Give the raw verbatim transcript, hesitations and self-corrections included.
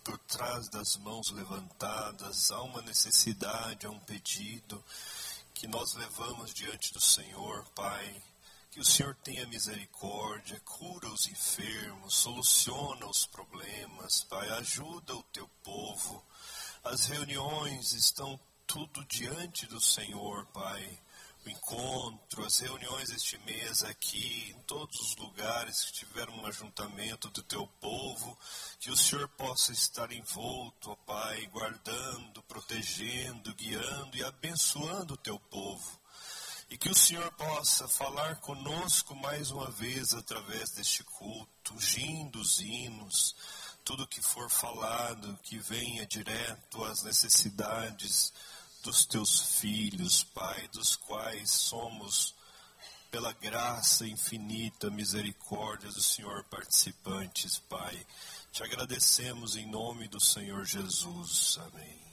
por trás das mãos levantadas, há uma necessidade, há um pedido que nós levamos diante do Senhor, Pai. Que o Senhor tenha misericórdia, cura os enfermos, soluciona os problemas, Pai, ajuda o teu povo. As reuniões estão tudo diante do Senhor, Pai. O encontro, as reuniões este mês aqui, em todos os lugares que tiveram um ajuntamento do teu povo, que o Senhor possa estar envolto, ó Pai, guardando, protegendo, guiando e abençoando o teu povo. E que o Senhor possa falar conosco mais uma vez através deste culto, ungindo os hinos, tudo que for falado, que venha direto às necessidades dos teus filhos, Pai, dos quais somos, pela graça infinita, misericórdia do Senhor, participantes, Pai. Te agradecemos em nome do Senhor Jesus. Amém.